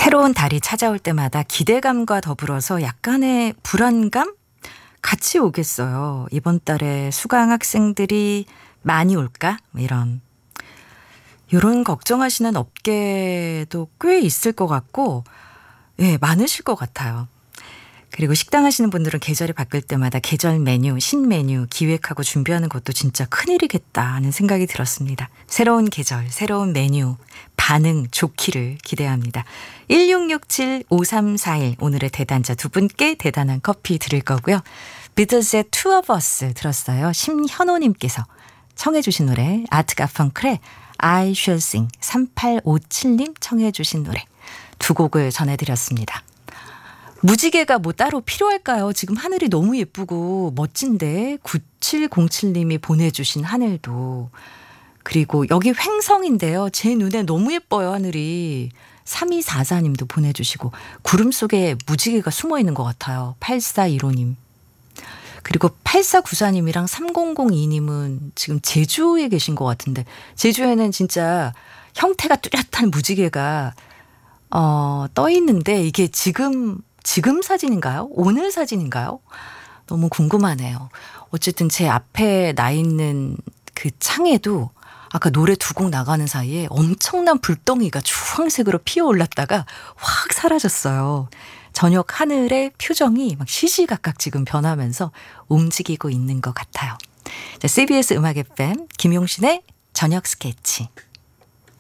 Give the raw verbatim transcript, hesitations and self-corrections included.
새로운 달이 찾아올 때마다 기대감과 더불어서 약간의 불안감? 같이 오겠어요. 이번 달에 수강 학생들이 많이 올까? 이런. 이런 걱정하시는 업계도 꽤 있을 것 같고, 예, 많으실 것 같아요. 그리고 식당 하시는 분들은 계절이 바뀔 때마다 계절 메뉴, 신메뉴 기획하고 준비하는 것도 진짜 큰일이겠다 하는 생각이 들었습니다. 새로운 계절, 새로운 메뉴, 반응 좋기를 기대합니다. 일육육칠 오삼사일 오늘의 대단자 두 분께 대단한 커피 드릴 거고요. 비틀즈의 Two of Us 들었어요. 심현호님께서 청해 주신 노래 아트 가펑클의 I Shall Sing 삼팔오칠님 청해 주신 노래 두 곡을 전해드렸습니다. 무지개가 뭐 따로 필요할까요? 지금 하늘이 너무 예쁘고 멋진데 구칠공칠님이 보내주신 하늘도 그리고 여기 횡성인데요. 제 눈에 너무 예뻐요 하늘이. 삼이사사님도 보내주시고 구름 속에 무지개가 숨어있는 것 같아요. 팔사일오님 그리고 팔사구사님이랑 삼공공이님은 지금 제주에 계신 것 같은데 제주에는 진짜 형태가 뚜렷한 무지개가 어, 떠 있는데 이게 지금 지금 사진인가요? 오늘 사진인가요? 너무 궁금하네요. 어쨌든 제 앞에 나 있는 그 창에도 아까 노래 두 곡 나가는 사이에 엄청난 불덩이가 주황색으로 피어올랐다가 확 사라졌어요. 저녁 하늘의 표정이 막 시시각각 지금 변하면서 움직이고 있는 것 같아요. 자, 씨비에스 음악 에프엠 김용신의 저녁 스케치.